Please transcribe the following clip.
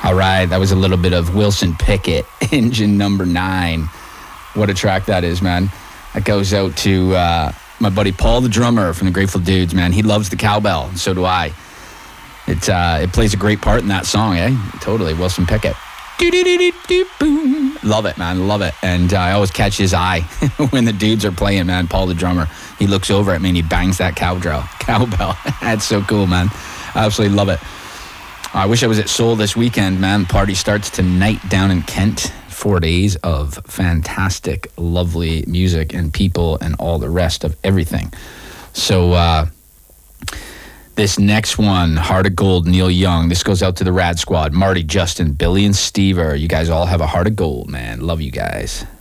All right, that was a little bit of Wilson Pickett, Engine Number 9. What a track that is, man. That goes out to my buddy Paul, the drummer from the Grateful Dudes, man. He loves the cowbell, and so do I. It plays a great part in that song, eh? Totally, Wilson Pickett. Boom. Love it, man, love it. And I always catch his eye when the dudes are playing, man. Paul, the drummer, he looks over at me and he bangs that cowbell. That's so cool, man. I absolutely love it. I wish I was at Soul this weekend, man. Party starts tonight down in Kent. 4 days of fantastic, lovely music and people and all the rest of everything. So this next one, Heart of Gold, Neil Young. This goes out to the Rad Squad. Marty, Justin, Billy, and Steve. You guys all have a heart of gold, man. Love you guys.